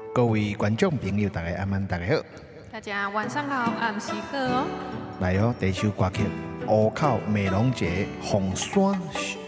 各位观众朋友，大家晚安，大家好。 大家晚上好，俺是好哦。 来哦，第一首歌曲《湖口美浓节红山